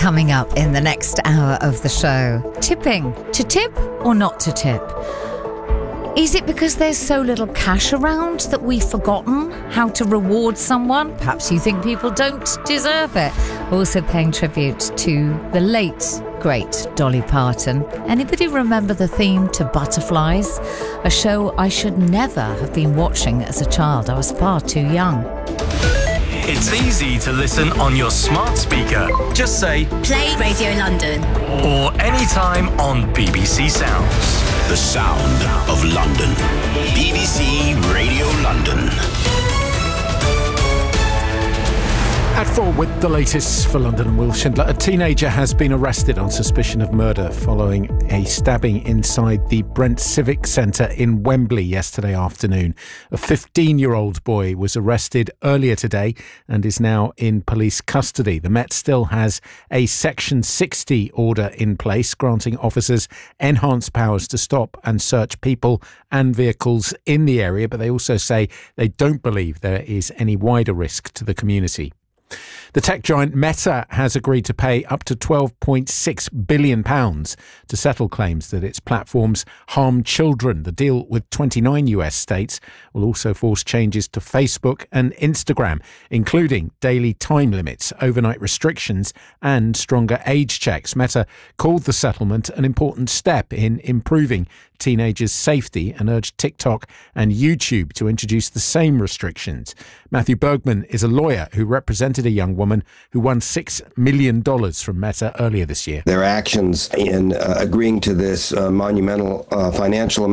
coming up in the next hour of the show. Tipping. To tip or not to tip? Is it because there's so little cash around that we've forgotten how to reward someone? Perhaps you think people don't deserve it. Also paying tribute to the late, great Dolly Parton. Anybody remember the theme to Butterflies? A show I should never have been watching as a child. I was far too young. It's easy to listen on your smart speaker. Just say, Play Radio London. Or anytime on BBC Sounds. The sound of London. BBC Radio London. At 4 with the latest for London and Will Schindler. A teenager has been arrested on suspicion of murder following a stabbing inside the Brent Civic Centre in Wembley yesterday afternoon. A 15-year-old boy was arrested earlier today and is now in police custody. The Met still has a Section 60 order in place, granting officers enhanced powers to stop and search people and vehicles in the area, but they also say they don't believe there is any wider risk to the community. The tech giant Meta has agreed to pay up to £12.6 billion to settle claims that its platforms harm children. The deal with 29 US states will also force changes to Facebook and Instagram, including daily time limits, overnight restrictions and stronger age checks. Meta called the settlement an important step in improving teenagers' safety and urged TikTok and YouTube to introduce the same restrictions. Matthew Bergman is a lawyer who represented a young woman who won $6 million from Meta earlier this year. Their actions in agreeing to this monumental financial